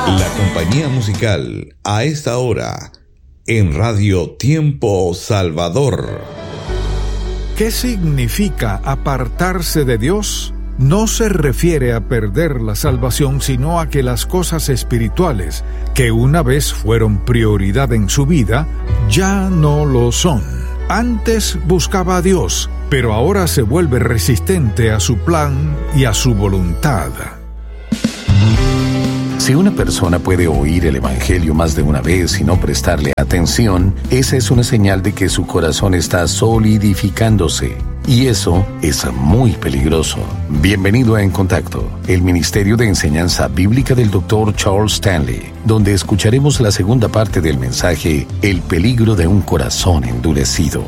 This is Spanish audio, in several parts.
La compañía musical a esta hora en Radio Tiempo Salvador. ¿Qué significa apartarse de Dios? No se refiere a perder la salvación, sino a que las cosas espirituales, que una vez fueron prioridad en su vida, ya no lo son. Antes buscaba a Dios, pero ahora se vuelve resistente a su plan y a su voluntad. Si una persona puede oír el Evangelio más de una vez y no prestarle atención, esa es una señal de que su corazón está solidificándose. Y eso es muy peligroso. Bienvenido a En Contacto, el Ministerio de Enseñanza Bíblica del Dr. Charles Stanley, donde escucharemos la segunda parte del mensaje, El peligro de un corazón endurecido.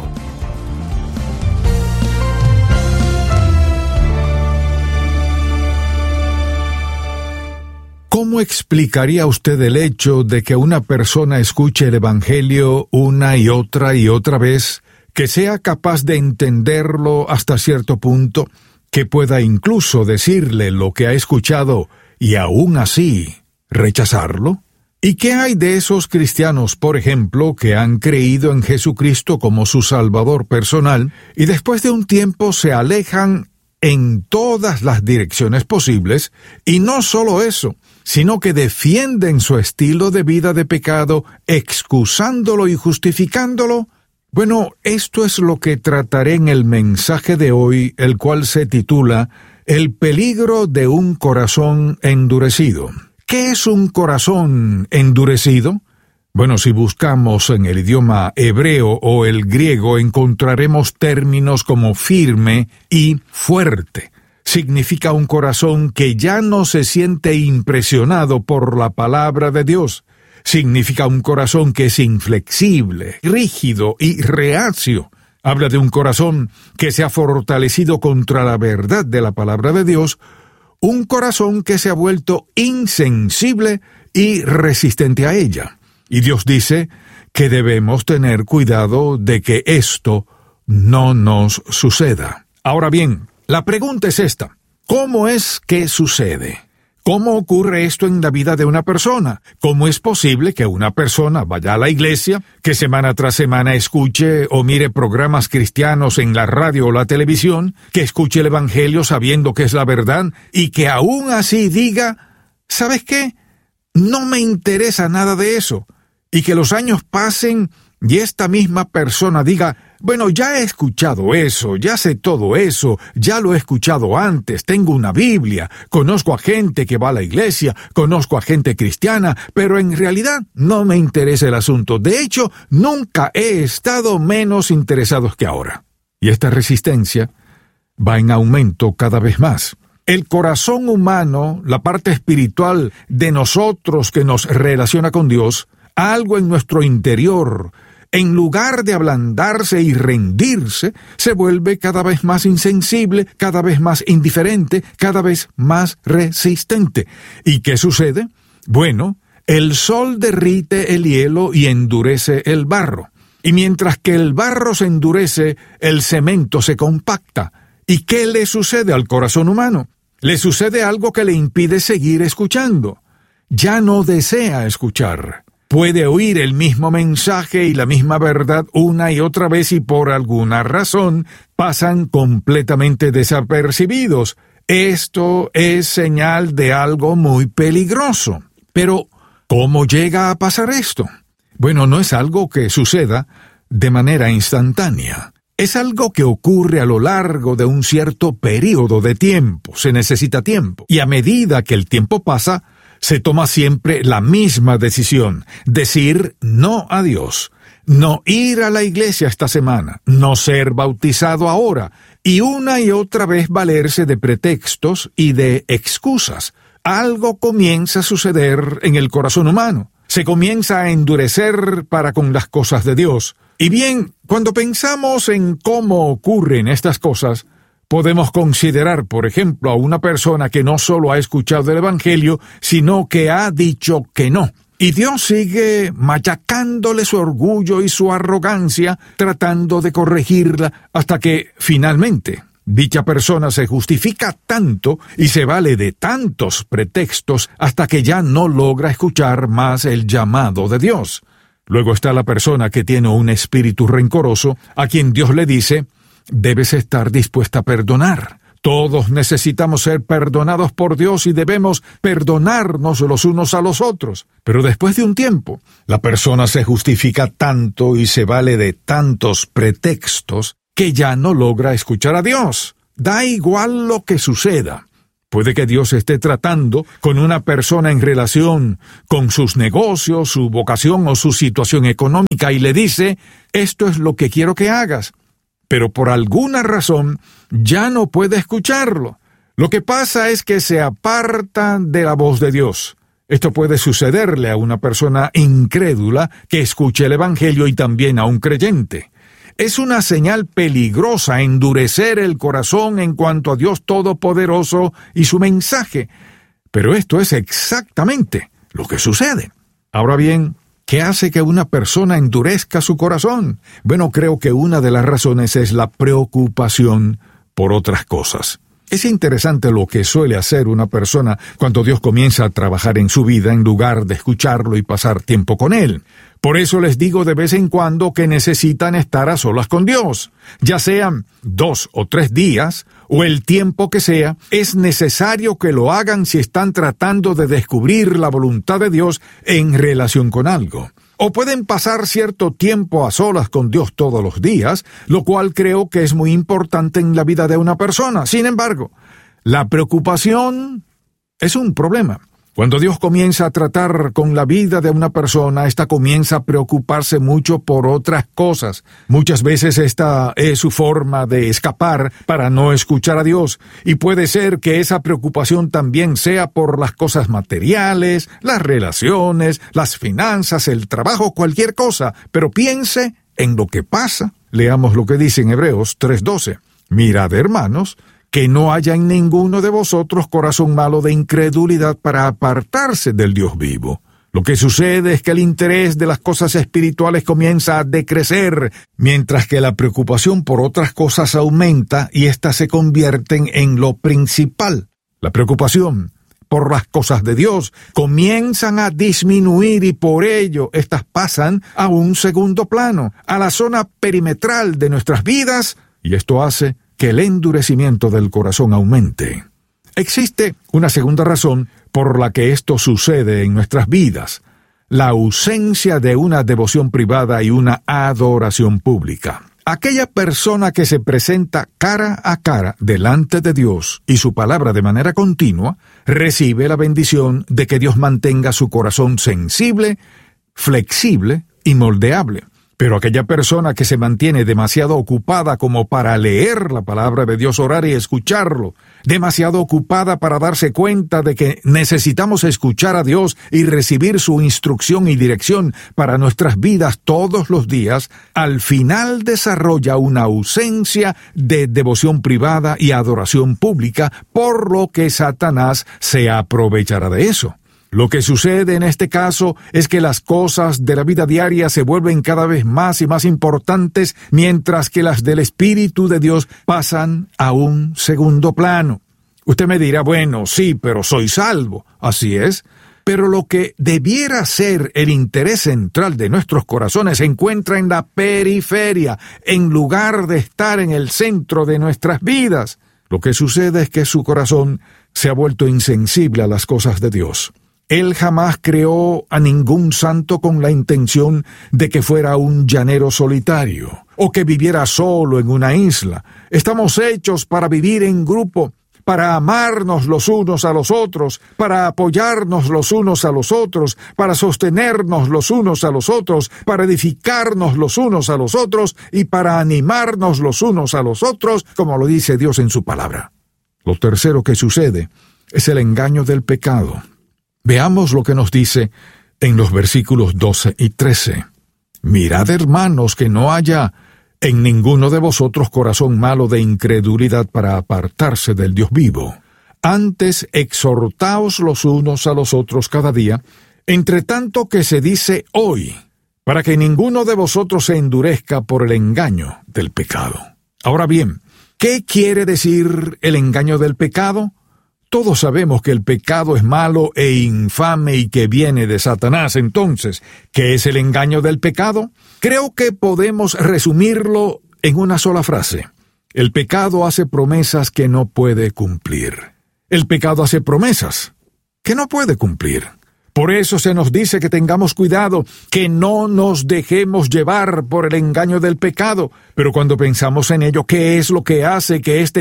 ¿Cómo explicaría usted el hecho de que una persona escuche el Evangelio una y otra vez, que sea capaz de entenderlo hasta cierto punto, que pueda incluso decirle lo que ha escuchado y aún así rechazarlo? ¿Y qué hay de esos cristianos, por ejemplo, que han creído en Jesucristo como su Salvador personal y después de un tiempo se alejan en todas las direcciones posibles, y no solo eso, sino que defienden su estilo de vida de pecado, excusándolo y justificándolo? Bueno, esto es lo que trataré en el mensaje de hoy, el cual se titula El peligro de un corazón endurecido. ¿Qué es un corazón endurecido? Bueno, si buscamos en el idioma hebreo o el griego, encontraremos términos como firme y fuerte. Significa un corazón que ya no se siente impresionado por la palabra de Dios. Significa un corazón que es inflexible, rígido y reacio. Habla de un corazón que se ha fortalecido contra la verdad de la palabra de Dios, un corazón que se ha vuelto insensible y resistente a ella. Y Dios dice que debemos tener cuidado de que esto no nos suceda. Ahora bien, la pregunta es esta: ¿cómo es que sucede? ¿Cómo ocurre esto en la vida de una persona? ¿Cómo es posible que una persona vaya a la iglesia, que semana tras semana escuche o mire programas cristianos en la radio o la televisión, que escuche el Evangelio sabiendo que es la verdad y que aún así diga, ¿sabes qué? No me interesa nada de eso? Y que los años pasen y esta misma persona diga, bueno, ya he escuchado eso, ya sé todo eso, ya lo he escuchado antes, tengo una Biblia, conozco a gente que va a la iglesia, conozco a gente cristiana, pero en realidad no me interesa el asunto. De hecho, nunca he estado menos interesado que ahora. Y esta resistencia va en aumento cada vez más. El corazón humano, la parte espiritual de nosotros que nos relaciona con Dios, algo en nuestro interior, en lugar de ablandarse y rendirse, se vuelve cada vez más insensible, cada vez más indiferente, cada vez más resistente. ¿Y qué sucede? Bueno, el sol derrite el hielo y endurece el barro. Y mientras que el barro se endurece, el cemento se compacta. ¿Y qué le sucede al corazón humano? Le sucede algo que le impide seguir escuchando. Ya no desea escuchar. Puede oír el mismo mensaje y la misma verdad una y otra vez y por alguna razón pasan completamente desapercibidos. Esto es señal de algo muy peligroso. Pero, ¿cómo llega a pasar esto? Bueno, no es algo que suceda de manera instantánea. Es algo que ocurre a lo largo de un cierto período de tiempo. Se necesita tiempo. Y a medida que el tiempo pasa, se toma siempre la misma decisión: decir no a Dios, no ir a la iglesia esta semana, no ser bautizado ahora, y una y otra vez valerse de pretextos y de excusas. Algo comienza a suceder en el corazón humano. Se comienza a endurecer para con las cosas de Dios. Y bien, cuando pensamos en cómo ocurren estas cosas, podemos considerar, por ejemplo, a una persona que no solo ha escuchado el Evangelio, sino que ha dicho que no. Y Dios sigue machacándole su orgullo y su arrogancia, tratando de corregirla, hasta que, finalmente, Dicha persona se justifica tanto y se vale de tantos pretextos hasta que ya no logra escuchar más el llamado de Dios. Luego está la persona que tiene un espíritu rencoroso, a quien Dios le dice: debes estar dispuesta a perdonar. Todos necesitamos ser perdonados por Dios y debemos perdonarnos los unos a los otros. Pero después de un tiempo, la persona se justifica tanto y se vale de tantos pretextos que ya no logra escuchar a Dios. Da igual lo que suceda. Puede que Dios esté tratando con una persona en relación con sus negocios, su vocación o su situación económica y le dice: esto es lo que quiero que hagas. Pero por alguna razón ya no puede escucharlo. Lo que pasa es que se aparta de la voz de Dios. Esto puede sucederle a una persona incrédula que escuche el Evangelio y también a un creyente. Es una señal peligrosa endurecer el corazón en cuanto a Dios Todopoderoso y su mensaje. Pero esto es exactamente lo que sucede. Ahora bien, ¿qué hace que una persona endurezca su corazón? Bueno, creo que una de las razones es la preocupación por otras cosas. Es interesante lo que suele hacer una persona cuando Dios comienza a trabajar en su vida en lugar de escucharlo y pasar tiempo con Él. Por eso les digo de vez en cuando que necesitan estar a solas con Dios. Ya sean 2 o 3 días, o el tiempo que sea, es necesario que lo hagan si están tratando de descubrir la voluntad de Dios en relación con algo. O pueden pasar cierto tiempo a solas con Dios todos los días, lo cual creo que es muy importante en la vida de una persona. Sin embargo, la preocupación es un problema. Cuando Dios comienza a tratar con la vida de una persona, ésta comienza a preocuparse mucho por otras cosas. Muchas veces esta es su forma de escapar para no escuchar a Dios, y puede ser que esa preocupación también sea por las cosas materiales, las relaciones, las finanzas, el trabajo, cualquier cosa, pero piense en lo que pasa. Leamos lo que dice en Hebreos 3:12. Mirad, hermanos, que no haya en ninguno de vosotros corazón malo de incredulidad para apartarse del Dios vivo. Lo que sucede es que el interés de las cosas espirituales comienza a decrecer, mientras que la preocupación por otras cosas aumenta y éstas se convierten en lo principal. La preocupación por las cosas de Dios comienzan a disminuir y por ello éstas pasan a un segundo plano, a la zona perimetral de nuestras vidas, y esto hace que el endurecimiento del corazón aumente. Existe una segunda razón por la que esto sucede en nuestras vidas: la ausencia de una devoción privada y una adoración pública. Aquella persona que se presenta cara a cara delante de Dios y su palabra de manera continua, recibe la bendición de que Dios mantenga su corazón sensible, flexible y moldeable. Pero aquella persona que se mantiene demasiado ocupada como para leer la palabra de Dios, orar y escucharlo, demasiado ocupada para darse cuenta de que necesitamos escuchar a Dios y recibir su instrucción y dirección para nuestras vidas todos los días, al final desarrolla una ausencia de devoción privada y adoración pública, por lo que Satanás se aprovechará de eso. Lo que sucede en este caso es que las cosas de la vida diaria se vuelven cada vez más y más importantes, mientras que las del Espíritu de Dios pasan a un segundo plano. Usted me dirá: bueno, sí, pero soy salvo. Así es. Pero lo que debiera ser el interés central de nuestros corazones se encuentra en la periferia, en lugar de estar en el centro de nuestras vidas. Lo que sucede es que su corazón se ha vuelto insensible a las cosas de Dios. Él jamás creó a ningún santo con la intención de que fuera un llanero solitario o que viviera solo en una isla. Estamos hechos para vivir en grupo, para amarnos los unos a los otros, para apoyarnos los unos a los otros, para sostenernos los unos a los otros, para edificarnos los unos a los otros y para animarnos los unos a los otros, como lo dice Dios en su palabra. Lo tercero que sucede es el engaño del pecado. Veamos lo que nos dice en los versículos 12 y 13. Mirad, hermanos, que no haya en ninguno de vosotros corazón malo de incredulidad para apartarse del Dios vivo. Antes exhortaos los unos a los otros cada día, entre tanto que se dice hoy, para que ninguno de vosotros se endurezca por el engaño del pecado. Ahora bien, ¿Qué quiere decir el engaño del pecado? Todos sabemos que el pecado es malo e infame y que viene de Satanás. Entonces, ¿qué es el engaño del pecado? Creo que podemos resumirlo en una sola frase. El pecado hace promesas que no puede cumplir. El pecado hace promesas que no puede cumplir. Por eso se nos dice que tengamos cuidado, que no nos dejemos llevar por el engaño del pecado. Pero cuando pensamos en ello, ¿qué es lo que hace que este